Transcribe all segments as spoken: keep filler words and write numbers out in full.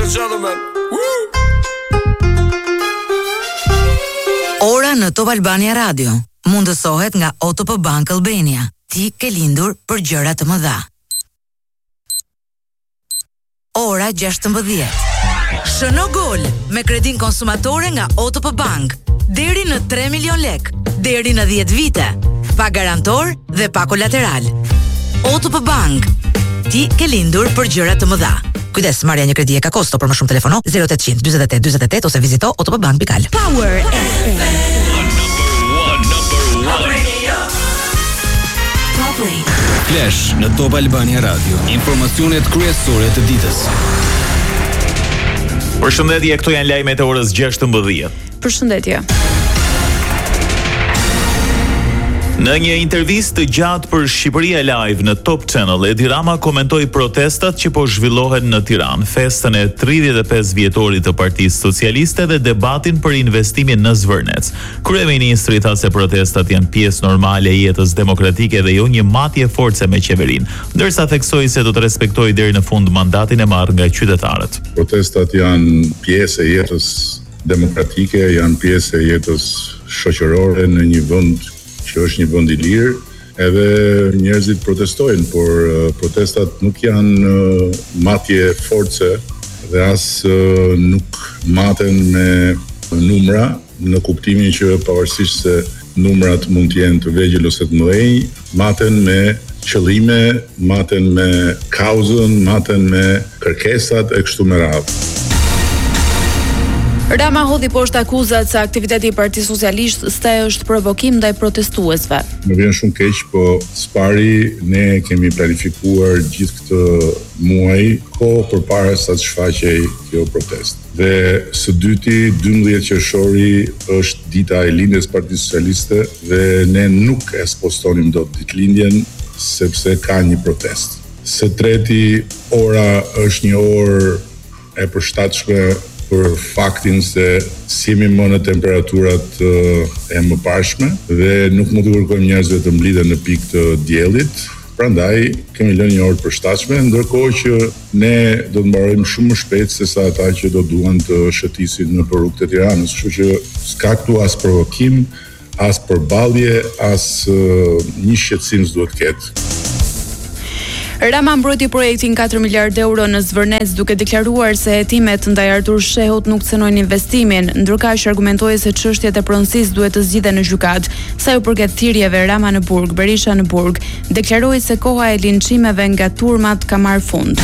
and gentlemen. Woo! Ora në Top Albania Radio mundësohet nga O T P Bank Albania. Ti ke lindur për gjëra të mëdha. Ora gjashtëmbëdhjetë. Shëno gol me kredin konsumatore nga O T P Bank. Deri në tre milion lek, deri në dhjetë vite. Pa garantor dhe pa kolateral. O T P Bank. Ti ke lindur për gjëra të mëdha. Kujdes, marrja një kredi e ka kosto, për më shumë telefono zero opt zero zero dyzet e tetë dyzet e tetë ose vizito otpbank pikal. Power F M. Flash në Top Albania Radio. Informacionet kryesore të ditës. Përshëndetje, këto janë lajmet e orës gjashtëmbëdhjetë. Përshëndetje. Në një intervistë të gjatë për Shqipëria Live në Top Channel, Edi Rama komentoi protestat që po zhvillohen në Tiranë, festën e tridhjetë e pesë vjetorit të Partisë Socialiste dhe debatin për investimin në Zvërnec. Kryeministri tha se protestat janë pjesë normale e jetës demokratike dhe jo një matje force me qeverinë, ndërsa theksoi se do të respektojë deri në fund mandatin e marrë nga qytetarët. Protestat janë pjesë e jetës demokratike, janë pjesë e jetës shoqërore në një vend që është një vend i lirë, edhe njerëzit protestojnë, por uh, protestat nuk janë uh, matje force dhe as uh, nuk maten me numra, në kuptimin që pavarësisht se numrat mund të jenë të vegjël ose të mëdhenj, maten me qëllime, maten me kauzën, maten me kërkesat e kështu me radhë. Rama hodhi poshtë akuzat se aktiviteti i Partisë Socialiste është provokim ndaj protestuesve. Më vjen shumë keq, po spari ne kemi planifikuar gjithë këtë muaj kohë përpara sa të shfaqej kjo protestë. Dhe së dyti, dymbëdhjetë qershori është dita e lindjes Partisë Socialiste dhe ne nuk e spostonim dot ditëlindjen sepse ka një protestë. Së treti, ora është një orë e përshtatshme për faktin se si jemi më në temperaturat e mëparshme dhe nuk mund të kërkojmë njerëzve të mblidhen në pikë të diellit. Prandaj kemi lënë një orë të përshtatshme, ndërkohë që ne do të mbarojmë shumë më shpejt se sa ata që do duan të shëtisin në rrugët e Tiranës. Kështu që s'ka këtu as provokim, as përballje, as uh, një shqetësim s'duhet ketë. Rama mbrojti projektin katër miliardë euro në Zvërnec duke deklaruar se hetimet ndaj Artur Shehut nuk cënojnë investimin, ndërkaq argumentoi se çështjet e pronësisë duhet të zgjidhen në gjykat. Sa u përket thirrjeve Rama në Burg, Berisha në Burg, deklaroi se koha e linçimeve nga turmat ka marrë fund.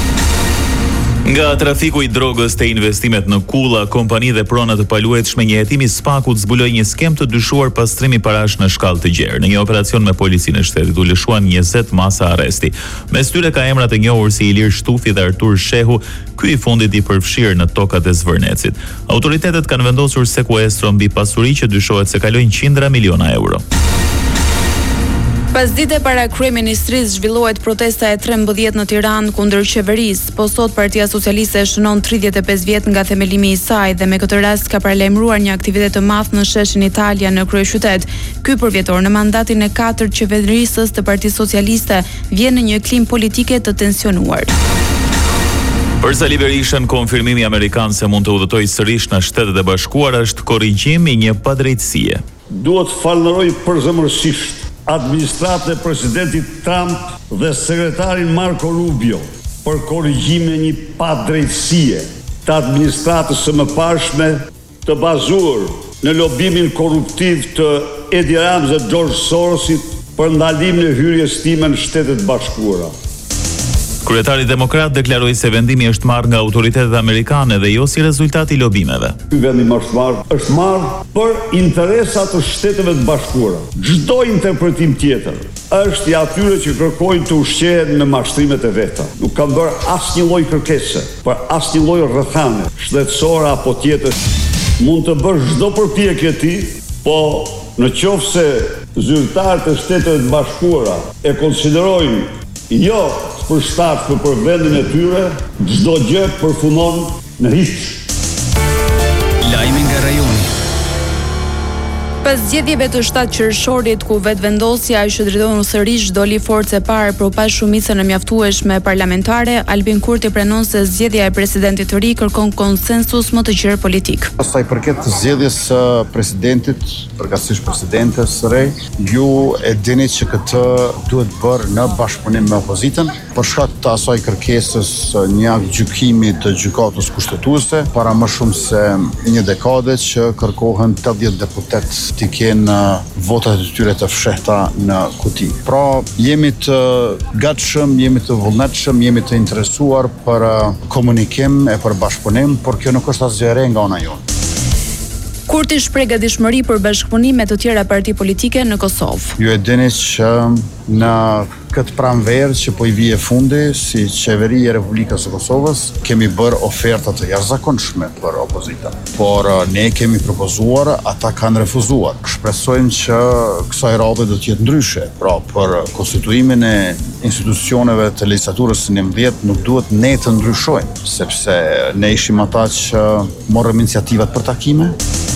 Nga trafiku i drogës te investimet në Kulla, kompani dhe prona të paluajtshme, një hetim i Spakut zbuloi një skem të dyshuar pastrimi parash në shkallë të gjerë. Në një operacion me policinë e shtetit u lëshuan njëzet masa arresti. Mes tyre ka emra të njohur si Ilir Shtufi dhe Artur Shehu, ky i fundit i përfshirë në tokat e Zvërnecit. Autoritetet kanë vendosur sekuestro mbi pasuri që dyshohet se kalojnë qindra miliona euro. Pas dite para kryeministrisë zhvillohet protesta e trembëdhjetë në Tiranë kundër qeverisë. Po sot Partia Socialiste shënon tridhjetë e pesë vjet nga themelimi i saj dhe me këtë rast ka paralajmëruar një aktivitet të madh në sheshin Italia në kryeqytet. Ky përvjetor në mandatin e katërt qeverisës të Partisë Socialiste vjen në një klim politike të tensionuar. Për Sali Berishën, konfirmimi amerikan se mund të udhëtojë sërish në Shtetet e Bashkuara është korrigjim i një padrejtësie. Duhet falënderoj përzemërsisht administratën e presidentit Trump dhe sekretarin Marco Rubio për korrigjimin e një padrejtësie të administratës së mëparshme të bazuar në lobimin korruptiv të Edi Ramës dhe George Sorosit për ndalimin e hyrjes time në Shtetet Bashkuara. Kryetari demokrat deklaroi se vendimi është marrë nga autoritetet amerikane dhe jo si rezultat i lobimeve. Ky vendim është marrë, është marrë për interesat të Shteteve të Bashkuara. Çdo interpretim tjetër është i atyre që kërkojnë të ushqehen me mashtrimet e veta. Nuk kanë bërë asnjë lloj kërkese për asnjë lloj rrethane shtetësore apo tjetër. Mund të bësh çdo përpjekje ti, po në qoftë se zyrtarët e Shteteve të Bashkuara e konsiderojnë jo për shtatë për vendin e tyre, çdo gjë përfundon në hiç. Lajmi nga rajoni. Pas zgjedhjeve të shtatë qershorit ku vetëvendosja që drejton sërish doli forcë e parë për pas shumicën e mjaftueshme parlamentare, Albin Kurti pranon se zgjedhja e presidentit të ri kërkon konsensus më të gjerë politik. Sa i përket zgjedhjes së presidentit, përkatësisht presidentes së re, ju e dini që këtë duhet bërë në bashkëpunim me opozitën, për shkak të asaj kërkesës një akt gjykimi të gjykatës kushtetuese, para më shumë se një dekade që kërkohen tetëdhjetë deputet të kenë votat e tyre të fshehta në kuti. Pra, jemi të gatshëm, jemi të vullnetshëm, jemi të interesuar për komunikim e për bashkëpunim, por kjo nuk është asgjë e re nga ana jonë. Kurti shpreh gatishmëri për bashkëpunim me të tjera parti politike në Kosovë. Ju e dini që në këtë pranverë që po i vije fundi, si qeveri e Republikës së Kosovës, kemi bërë oferta të jashtëzakonshme për opozitën. Por ne kemi propozuar, ata kanë refuzuar. Shpresojmë që kësaj radhe do të jetë ndryshe. Pra, për konstituimin e institucioneve të legjislaturës së njëmbëdhjetë nuk duhet ne të ndryshojmë, sepse ne ishim ata që morëm iniciativat për takime.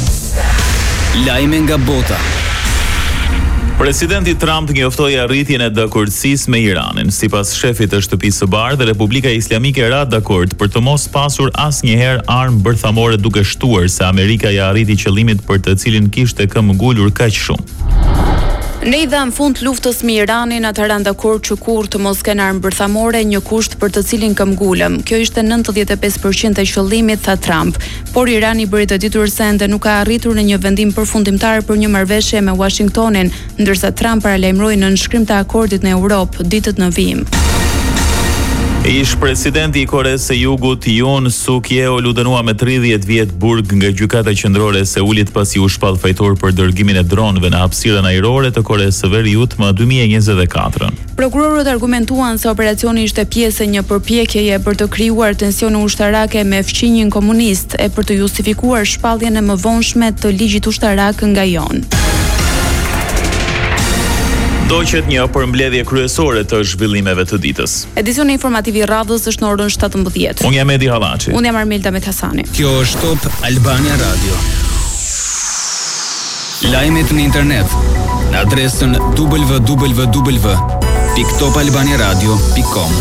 Lajme nga bota. Presidenti Trump njoftoi arritjen e dakordësisë me Iranin. Sipas shefit të Shtëpisë së Bardhë, Republika Islamike ra dakord për të mos pasur asnjëherë armë bërthamore, duke shtuar se Amerika ja arriti qëllimit për të cilin kishte këmbë ngulur kaq shumë. Ne i dham fund luftës me Iranin, ata ran dakord që kur të mos kenë armë bërthamore, një kusht për të cilin këmbgulëm. Kjo ishte nëntëdhjetë e pesë përqind e qëllimit, tha Trump. Por Irani bëri të ditur se ende nuk ka arritur në një vendim përfundimtar për një marrëveshje me Washingtonin, ndërsa Trump paralajmëroi në nënshkrim të akordit në Europë ditët në vijim. Ish presidenti i Koresë së Jugut, Yoon Suk Yeol, u dënua me tridhjetë vjet burg nga gjykata qendrore e Seulit pasi u shpall fajtor për dërgimin e dronëve në hapësirën ajrore të Koresë së Veriut më dy mijë e njëzet e katër. Prokurorët argumentuan se operacioni ishte pjesë e një përpjekjeje për të krijuar tensione ushtarake me fqinjin komunist e për të justifikuar shpalljen e mëvonshme të ligjit ushtarak nga Jon. Doqet një përmbledhje kryesore të zhvillimeve të ditës. Edicioni informativ i radhës është në orën shtatëmbëdhjetë. Unë jam Edi Hallaçi. Unë jam Armelda Methasani. Kjo është Top Albania Radio. Lajmet në internet në adresën w w w pikë top albania radio pikë com.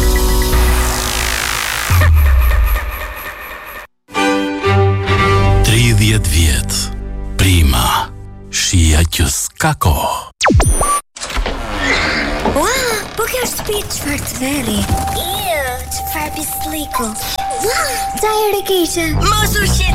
tridhjetë vjet. Prima. Shija që s'ka kohë. Ua, po kjo është shtëpi çfarë të veri. Iu, çfarë pisliku. Ua, çfarë keqe. Mos u shit.